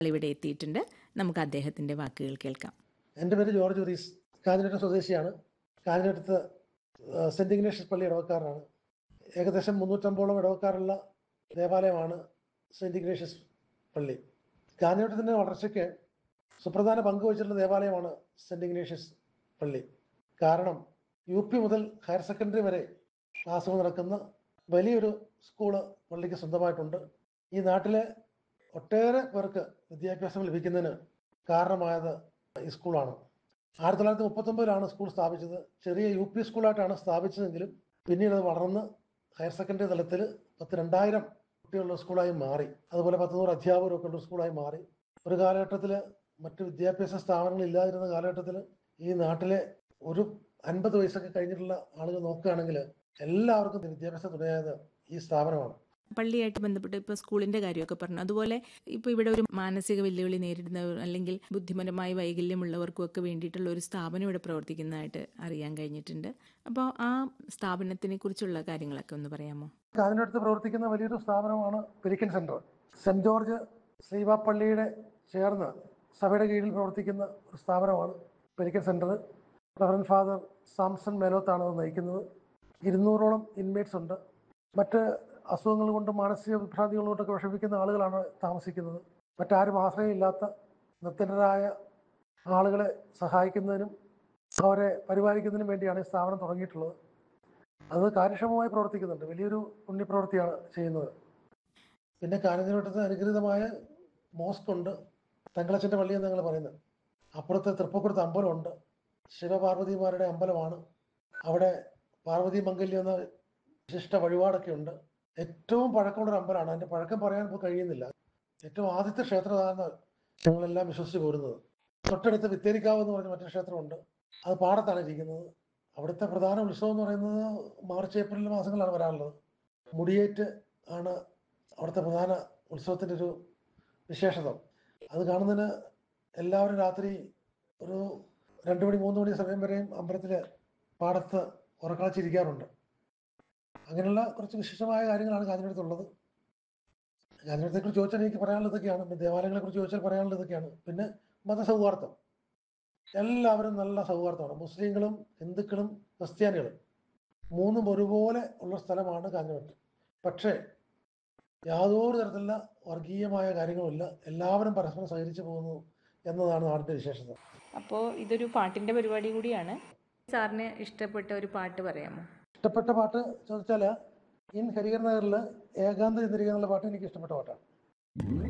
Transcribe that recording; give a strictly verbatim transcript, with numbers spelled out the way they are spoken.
ഇവിടെ എത്തിയിട്ടുണ്ട്. നമുക്ക് അദ്ദേഹത്തിൻ്റെ വാക്കുകൾ കേൾക്കാം. എൻ്റെ പേര് ജോർജ് ഉറീസ്, കാഞ്ഞിരട്ട് സ്വദേശിയാണ്. കാഞ്ഞിരത്ത് സെൻറ്റ് ഇഗ്നേഷ്യസ് പള്ളി ഇടവക്കാരനാണ്. ഏകദേശം മുന്നൂറ്റമ്പോളം ഇടവക്കാരുള്ള ദേവാലയമാണ് സെൻറ്റ് ഇഗ്നേഷ്യസ് പള്ളി. കാഞ്ഞിരത്തിൻ്റെ വളർച്ചയ്ക്ക് സുപ്രധാന പങ്ക് വഹിച്ചിട്ടുള്ള ദേവാലയമാണ് സെൻറ്റ് ഇഗ്നേഷ്യസ് പള്ളി. കാരണം യു പി മുതൽ ഹയർ സെക്കൻഡറി വരെ ക്ലാസ്സുകൾ നടക്കുന്ന വലിയൊരു സ്കൂള് പള്ളിക്ക് സ്വന്തമായിട്ടുണ്ട്. ഈ നാട്ടിലെ ഒട്ടേറെ പേർക്ക് വിദ്യാഭ്യാസം ലഭിക്കുന്നതിന് കാരണമായത് ഈ സ്കൂളാണ്. ആയിരത്തി തൊള്ളായിരത്തി മുപ്പത്തൊമ്പതിലാണ് സ്കൂൾ സ്ഥാപിച്ചത്. ചെറിയ യു പി സ്കൂളായിട്ടാണ് സ്ഥാപിച്ചതെങ്കിലും പിന്നീട് അത് വളർന്ന് ഹയർ സെക്കൻഡറി തലത്തിൽ പത്ത് രണ്ടായിരം കുട്ടികളുള്ള സ്കൂളായി മാറി. അതുപോലെ പത്ത് നൂറ് അധ്യാപകരൊക്കെ ഉള്ള സ്കൂളായി മാറി. ഒരു കാലഘട്ടത്തിൽ മറ്റ് വിദ്യാഭ്യാസ സ്ഥാപനങ്ങൾ ഇല്ലാതിരുന്ന കാലഘട്ടത്തിൽ ഈ നാട്ടിലെ ഒരു അൻപത് വയസ്സൊക്കെ കഴിഞ്ഞിട്ടുള്ള ആളുകൾ നോക്കുകയാണെങ്കിൽ എല്ലാവർക്കും വിദ്യാഭ്യാസ തുണയായത് ഈ സ്ഥാപനമാണ്. പള്ളിയായിട്ട് ബന്ധപ്പെട്ട് ഇപ്പോൾ സ്കൂളിൻ്റെ കാര്യമൊക്കെ പറഞ്ഞു. അതുപോലെ ഇപ്പോൾ ഇവിടെ ഒരു മാനസിക വെല്ലുവിളി നേരിടുന്നവർ അല്ലെങ്കിൽ ബുദ്ധിപരമായി വൈകല്യമുള്ളവർക്കും ഒക്കെ വേണ്ടിയിട്ടുള്ള ഒരു സ്ഥാപനം ഇവിടെ പ്രവർത്തിക്കുന്നതായിട്ട് അറിയാൻ കഴിഞ്ഞിട്ടുണ്ട്. അപ്പോൾ ആ സ്ഥാപനത്തിനെ കുറിച്ചുള്ള കാര്യങ്ങളൊക്കെ ഒന്ന് പറയാമോ? അതിനടുത്ത് പ്രവർത്തിക്കുന്ന വലിയൊരു സ്ഥാപനമാണ് പെരിക്കൻ സെൻറ്റർ. സെൻറ്റ് ജോർജ് ശ്രീവാപ്പള്ളിയുടെ ചേർന്ന് സഭയുടെ കീഴിൽ പ്രവർത്തിക്കുന്ന ഒരു സ്ഥാപനമാണ് പെരിക്കൻ സെൻറ്റർ. റവറൻഡ് ഫാദർ സാംസൺ മേലോത്താണ് അത് നയിക്കുന്നത്. ഇരുന്നൂറോളം ഇൻമേറ്റ്സ് ഉണ്ട്. മറ്റ് അസുഖങ്ങൾ കൊണ്ടും മാനസിക വിഭ്രാന്തികൾ കൊണ്ടൊക്കെ വിഷമിക്കുന്ന ആളുകളാണ് താമസിക്കുന്നത്. മറ്റാരും ആശ്രയമില്ലാത്ത നിർത്തനരായ ആളുകളെ സഹായിക്കുന്നതിനും അവരെ പരിപാലിക്കുന്നതിനും വേണ്ടിയാണ് ഈ സ്ഥാപനം തുടങ്ങിയിട്ടുള്ളത്. അത് കാര്യക്ഷമമായി പ്രവർത്തിക്കുന്നുണ്ട്. വലിയൊരു പുണ്യപ്രവൃത്തിയാണ് ചെയ്യുന്നത്. പിന്നെ കാഞ്ഞിരവട്ടത്ത് അനുഗ്രഹീതമായ മോസ്ക് ഉണ്ട്. തങ്കളച്ചൻ്റെ പള്ളി എന്ന് ഞങ്ങൾ പറയുന്നത്. അപ്പുറത്ത് തൃപ്പക്കുറത്ത് അമ്പലമുണ്ട്. ശിവപാർവതിമാരുടെ അമ്പലമാണ്. അവിടെ പാർവതി മംഗല്യം എന്ന വിശിഷ്ട വഴിപാടൊക്കെ ഉണ്ട്. ഏറ്റവും പഴക്കമുള്ളൊരു അമ്പലമാണ്. അതിൻ്റെ പഴക്കം പറയാൻ ഇപ്പോൾ കഴിയുന്നില്ല. ഏറ്റവും ആദ്യത്തെ ക്ഷേത്രമാണ് ഞങ്ങളെല്ലാം വിശ്വസിച്ച് പോരുന്നത്. തൊട്ടടുത്ത് വിത്തേരിക്കാവ് എന്ന് പറഞ്ഞ മറ്റൊരു ക്ഷേത്രമുണ്ട്. അത് പാടത്താണ് ഇരിക്കുന്നത്. അവിടുത്തെ പ്രധാന ഉത്സവം എന്ന് പറയുന്നത് മാർച്ച് ഏപ്രിൽ മാസങ്ങളാണ് വരാറുള്ളത്. മുടിയേറ്റ് ആണ് അവിടുത്തെ പ്രധാന ഉത്സവത്തിൻ്റെ ഒരു വിശേഷത. അത് കാണുന്നതിന് എല്ലാവരും രാത്രി ഒരു രണ്ട് മണി മൂന്ന് മണി സമയം വരെയും അമ്പലത്തിൽ പാടത്ത് ഉറക്കളച്ചിരിക്കാറുണ്ട്. അങ്ങനെയുള്ള കുറച്ച് വിശേഷമായ കാര്യങ്ങളാണ് കാഞ്ഞിരത്തുള്ളത്. കാഞ്ഞിരത്തെക്കുറിച്ച് ചോദിച്ചാൽ എനിക്ക് പറയാനുള്ളത് ഇതൊക്കെയാണ്. ദേവാലയങ്ങളെക്കുറിച്ച് ചോദിച്ചാൽ പറയാനുള്ളത് ഇതൊക്കെയാണ്. പിന്നെ മതസൗഹാർദ്ദം, എല്ലാവരും നല്ല സൗഹാർദ്ദമാണ്. മുസ്ലിങ്ങളും ഹിന്ദുക്കളും ക്രിസ്ത്യാനികളും മൂന്നും ഒരുപോലെ ഉള്ള സ്ഥലമാണ് കാഞ്ഞിരത്ത്. പക്ഷേ യാതൊരു തരത്തിലുള്ള വർഗീയമായ കാര്യങ്ങളുമില്ല. എല്ലാവരും പരസ്പരം സഹകരിച്ചു പോകുന്നു എന്നതാണ് നാടിൻ്റെ വിശേഷത. അപ്പോൾ ഇതൊരു പാട്ടിൻ്റെ പരിപാടി കൂടിയാണ്. സാറിന് ഇഷ്ടപ്പെട്ട ഒരു പാട്ട് പറയാമോ? ഇഷ്ടപ്പെട്ട പാട്ട് ചോദിച്ചാൽ ഇൻ ഹരിഹർ നഗറിൽ ഏകാന്ത ചന്ദ്രിക എന്നുള്ള പാട്ട് എനിക്ക് ഇഷ്ടപ്പെട്ട പാട്ടാണ്.